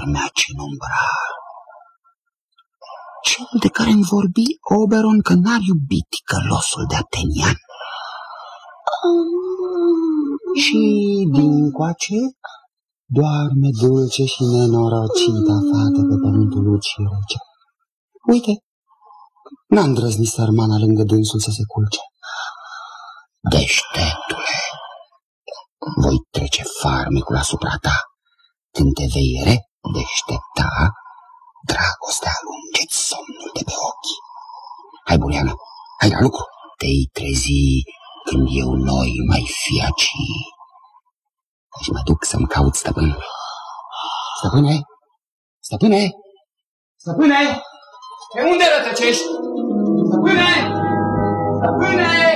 mea cenumbra. Cel de care îmi vorbi Oberon că n-ar iubit călosul de atenian. Și dincoace doarme dulce și nenorocita fată pe pământul lucii rece. Uite, n-a îndrăznit sărmana lângă dânsul să se culce. Deșteptule, voi trece farmecul asupra ta. Când te vei redeștepta, dragostea alunge-ți somnul de pe ochi. Hai, Buliana, hai la lucru. Te-i trezi când eu noi mai fi aici. Și mă duc să-mi caut stăpânul. Stăpâne! Stăpâne! Stăpâne! Pe unde rătăcești? Stăpâne! Stăpâne!